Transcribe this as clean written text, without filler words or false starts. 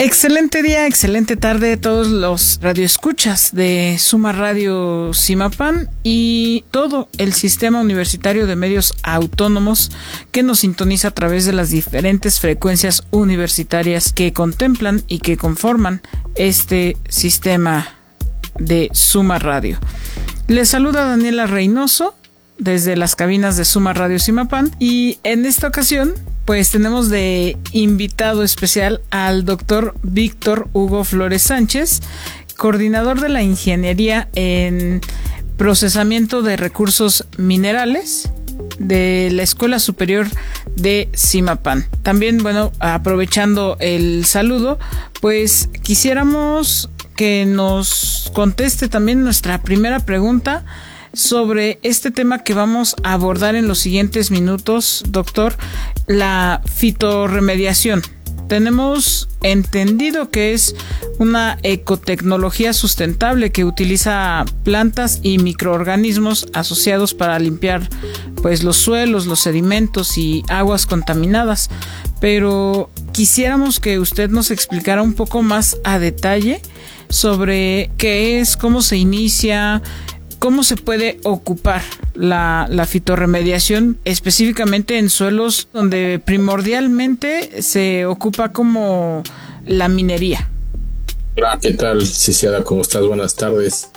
Excelente día, excelente tarde a todos los radioescuchas de Suma Radio Zimapán y todo el sistema universitario de medios autónomos que nos sintoniza a través de las diferentes frecuencias universitarias que contemplan y que conforman este sistema de Suma Radio. Les saluda Daniela Reynoso desde las cabinas de Suma Radio Zimapán y en esta ocasión pues tenemos de invitado especial al doctor Víctor Hugo Flores Sánchez, coordinador de la Ingeniería en Procesamiento de Recursos Minerales de la Escuela Superior de Zimapán. También, bueno, aprovechando el saludo, pues quisiéramos que nos conteste también nuestra primera pregunta sobre este tema que vamos a abordar en los siguientes minutos, doctor, la fitorremediación. Tenemos entendido que es una ecotecnología sustentable que utiliza plantas y microorganismos asociados para limpiar pues los suelos, los sedimentos y aguas contaminadas. Pero quisiéramos que usted nos explicara un poco más a detalle sobre qué es, cómo se inicia, cómo se puede ocupar la fitorremediación específicamente en suelos donde primordialmente se ocupa como la minería. Hola, ¿qué tal, Ciciada? ¿Cómo estás? Buenas tardes.